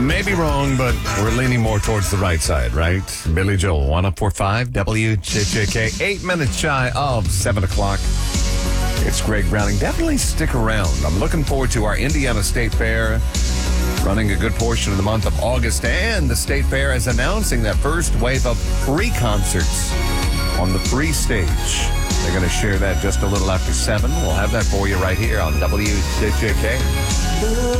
Maybe wrong, but we're leaning more towards the right side, right? Billy Joel, 104.5 WJJK, 8 minutes shy of 7 o'clock. It's Greg Browning. Definitely stick around. I'm looking forward to our Indiana State Fair, running a good portion of the month of August, and the State Fair is announcing that first wave of free concerts on the free stage. They're going to share that just a little after 7. We'll have that for you right here on WJJK.